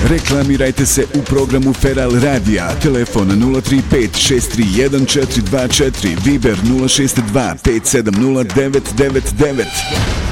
Reklamirajte se u programu Feral Radija, telefon 035 631 424, Viber 062 570 999.